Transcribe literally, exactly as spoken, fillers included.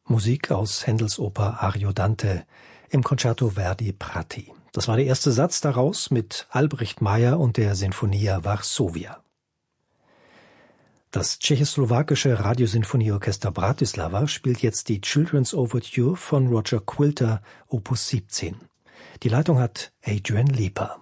Musik aus Händels Oper Ariodante im Concerto Verdi-Prati. Das war der erste Satz daraus mit Albrecht Meyer und der Sinfonia Varsovia. Das tschechoslowakische Radiosinfonieorchester Bratislava spielt jetzt die Children's Overture von Roger Quilter, Opus siebzehn. Die Leitung hat Adrian Leeper.